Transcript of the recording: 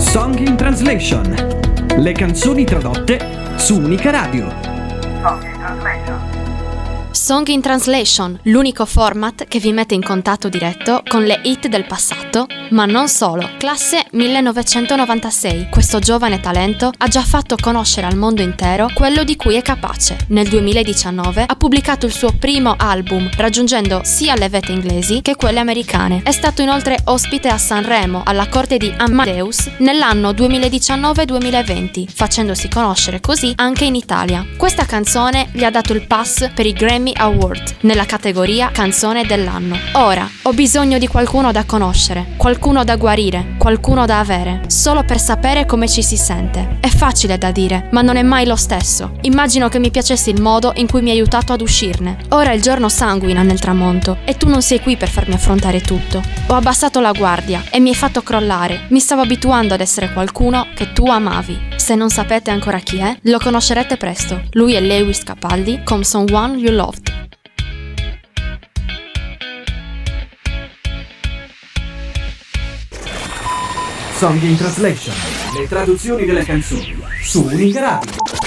Song in Translation. Le canzoni tradotte su Unica Radio. Song in Translation, l'unico format che vi mette in contatto diretto con le hit del passato, ma non solo. Classe 1996, questo giovane talento ha già fatto conoscere al mondo intero quello di cui è capace. Nel 2019 ha pubblicato il suo primo album, raggiungendo sia le vette inglesi che quelle americane. È stato inoltre ospite a Sanremo, alla corte di Amadeus, nell'anno 2019-2020, facendosi conoscere così anche in Italia. Questa canzone gli ha dato il pass per i Grammy Award nella categoria canzone dell'anno. Ora ho bisogno di qualcuno da conoscere, qualcuno da guarire, qualcuno da avere, solo per sapere come ci si sente. È facile da dire, ma non è mai lo stesso. Immagino che mi piacesse il modo in cui mi hai aiutato ad uscirne. Ora il giorno sanguina nel tramonto e tu non sei qui per farmi affrontare tutto. Ho abbassato la guardia e mi hai fatto crollare. Mi stavo abituando ad essere qualcuno che tu amavi. Se non sapete ancora chi è, lo conoscerete presto. Lui è Lewis Capaldi con Someone You Loved. Song in Translation. Le traduzioni delle canzoni su Unica Radio.